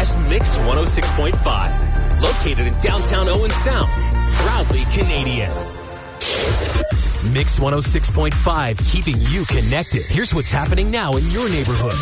is Mix 106.5. Located in downtown Owen Sound. Proudly Canadian. Mix 106.5, keeping you connected. Here's what's happening now in your neighborhood.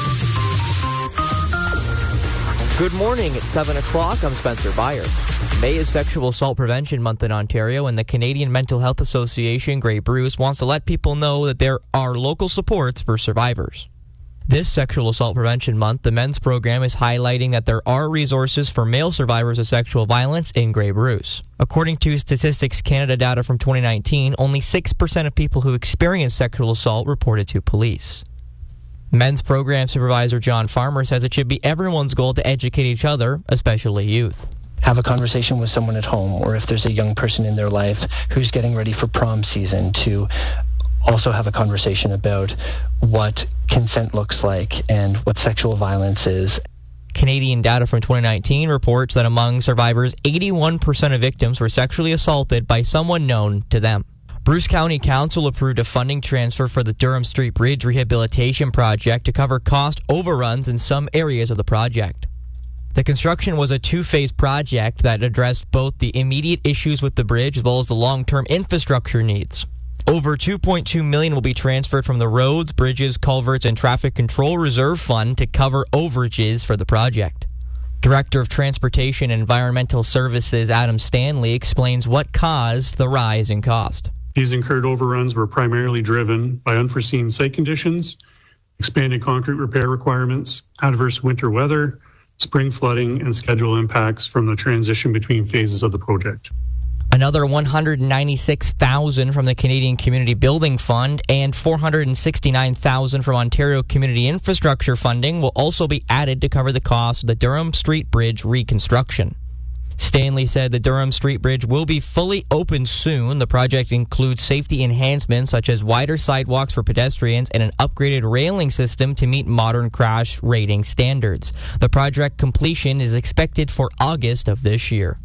Good morning. It's 7 o'clock. I'm Spencer Byer. May is Sexual Assault Prevention Month in Ontario, and the Canadian Mental Health Association, Grey Bruce, wants to let people know that there are local supports for survivors. This Sexual Assault Prevention Month, the men's program is highlighting that there are resources for male survivors of sexual violence in Grey Bruce. According to Statistics Canada data from 2019, only 6% of people who experience sexual assault reported to police. Men's program supervisor John Farmer says it should be everyone's goal to educate each other, especially youth. Have a conversation with someone at home, or if there's a young person in their life who's getting ready for prom season, to also have a conversation about what consent looks like and what sexual violence is. Canadian data from 2019 reports that among survivors, 81% of victims were sexually assaulted by someone known to them. Bruce County Council approved a funding transfer for the Durham Street Bridge Rehabilitation Project to cover cost overruns in some areas of the project. The construction was a two-phase project that addressed both the immediate issues with the bridge as well as the long-term infrastructure needs. Over $2.2 million will be transferred from the Roads, Bridges, Culverts, and Traffic Control Reserve Fund to cover overages for the project. Director of Transportation and Environmental Services Adam Stanley explains what caused the rise in cost. These incurred overruns were primarily driven by unforeseen site conditions, expanded concrete repair requirements, adverse winter weather, spring flooding, and schedule impacts from the transition between phases of the project. Another $196,000 from the Canadian Community Building Fund and $469,000 from Ontario Community Infrastructure Funding will also be added to cover the cost of the Durham Street Bridge reconstruction. Stanley said the Durham Street Bridge will be fully open soon. The project includes safety enhancements such as wider sidewalks for pedestrians and an upgraded railing system to meet modern crash rating standards. The project completion is expected for August of this year.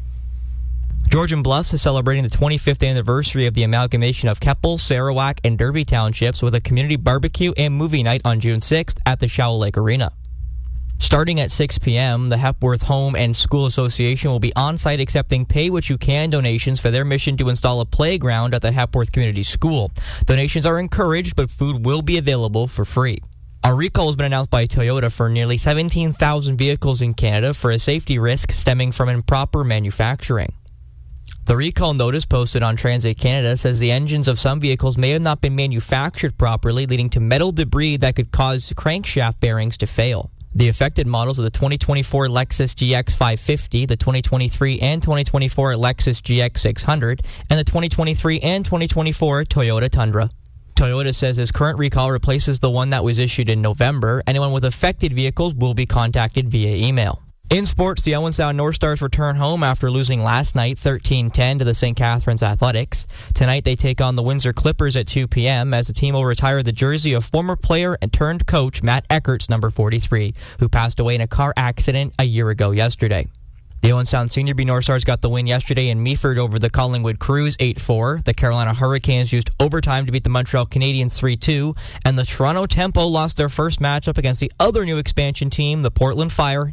Georgian Bluffs is celebrating the 25th anniversary of the amalgamation of Keppel, Sarawak, and Derby townships with a community barbecue and movie night on June 6th at the Shoal Lake Arena. Starting at 6 p.m., the Hepworth Home and School Association will be on-site accepting pay-what-you-can donations for their mission to install a playground at the Hepworth Community School. Donations are encouraged, but food will be available for free. A recall has been announced by Toyota for nearly 17,000 vehicles in Canada for a safety risk stemming from improper manufacturing. The recall notice posted on Transit Canada says the engines of some vehicles may have not been manufactured properly, leading to metal debris that could cause crankshaft bearings to fail. The affected models are the 2024 Lexus GX 550, the 2023 and 2024 Lexus GX 600, and the 2023 and 2024 Toyota Tundra. Toyota says this current recall replaces the one that was issued in November. Anyone with affected vehicles will be contacted via email. In sports, the Owen Sound North Stars return home after losing last night 13-10 to the St. Catharines Athletics. Tonight they take on the Windsor Clippers at 2 p.m. as the team will retire the jersey of former player and turned coach Matt Eckert's number 43, who passed away in a car accident a year ago yesterday. The Owen Sound Senior B North Stars got the win yesterday in Meaford over the Collingwood Crews 8-4. The Carolina Hurricanes used overtime to beat the Montreal Canadiens 3-2. And the Toronto Tempo lost their first matchup against the other new expansion team, the Portland Fire,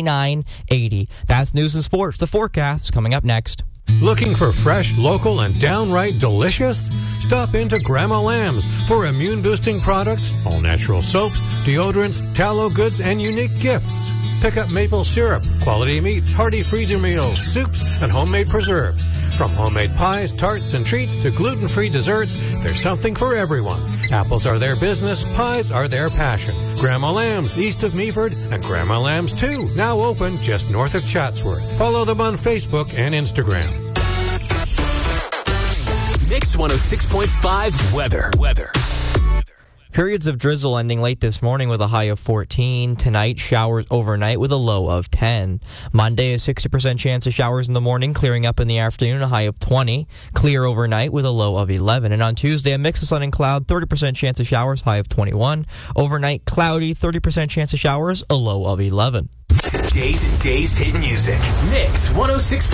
99-80. That's news and sports. The forecast is coming up next. Looking for fresh, local, and downright delicious? Stop into Grandma Lamb's for immune-boosting products, all-natural soaps, deodorants, tallow goods, and unique gifts. Pick up maple syrup, quality meats, hearty freezer meals, soups, and homemade preserves. From homemade pies, tarts, and treats to gluten-free desserts, there's something for everyone. Apples are their business, pies are their passion. Grandma Lamb's, east of Meaford, and Grandma Lamb's 2, now open just north of Chatsworth. Follow them on Facebook and Instagram. Mix 106.5 weather. Periods of drizzle ending late this morning with a high of 14. Tonight, showers overnight with a low of 10. Monday, a 60% chance of showers in the morning, clearing up in the afternoon, a high of 20. Clear overnight with a low of 11. And on Tuesday, a mix of sun and cloud, 30% chance of showers, high of 21. Overnight, cloudy, 30% chance of showers, a low of 11. Days hit music. Mix 106.